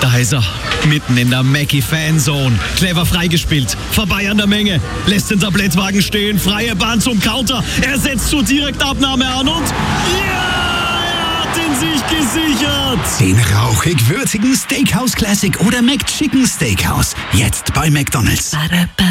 Da ist er, mitten in der Mackie-Fanzone. Clever freigespielt, vorbei an der Menge, lässt den Tablettwagen stehen, freie Bahn zum Counter. Er setzt zur Direktabnahme an und ja, er hat ihn sich gesichert. Den rauchig würzigen Steakhouse Classic oder McChicken Steakhouse. Jetzt bei McDonald's.